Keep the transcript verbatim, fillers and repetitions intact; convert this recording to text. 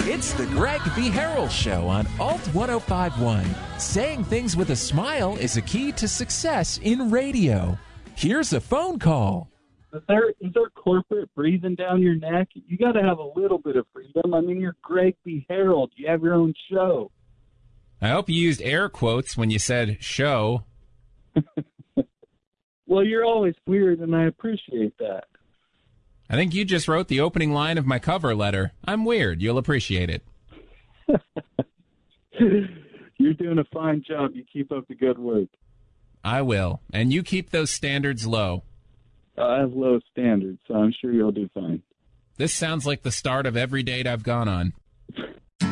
It's the Greg B. Harrell Show on Alt ten fifty-one. Saying things with a smile is a key to success in radio. Here's a phone call. Is there, is there corporate breathing down your neck? You got to have a little bit of freedom. I mean, you're Greg B. Harrell. You have your own show. I hope you used air quotes when you said show. Well, you're always weird, and I appreciate that. I think you just wrote the opening line of my cover letter. I'm weird. You'll appreciate it. You're doing a fine job. You keep up the good work. I will. And you keep those standards low. I have low standards, so I'm sure you'll do fine. This sounds like the start of every date I've gone on.